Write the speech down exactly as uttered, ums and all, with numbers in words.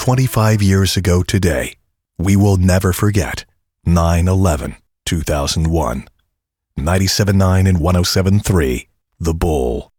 twenty-five years ago today, we will never forget nine eleven two thousand one. ninety-seven point nine and one oh seven point three, The Bull.